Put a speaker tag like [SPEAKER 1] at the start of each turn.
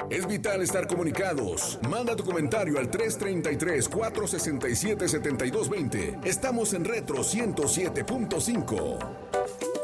[SPEAKER 1] Es vital estar comunicados. Manda tu comentario al 333-467-7220. Estamos en Retro 107.5.